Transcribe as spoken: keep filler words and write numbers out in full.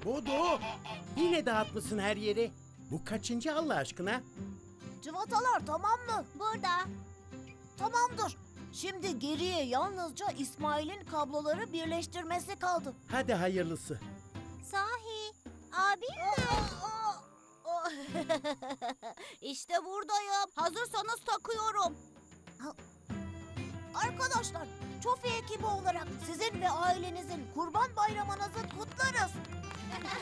Bodo, yine dağıtmışsın her yeri. Bu kaçıncı Allah aşkına? Cıvatalar tamam mı? Burada. Tamamdır. Şimdi geriye yalnızca İsmail'in kabloları birleştirmesi kaldı. Hadi hayırlısı. Sahi. Abim de. İşte buradayım. Hazırsanız takıyorum. Arkadaşlar, Çofi ekibi olarak sizin ve ailenizin Kurban Bayramınızı kutlarız.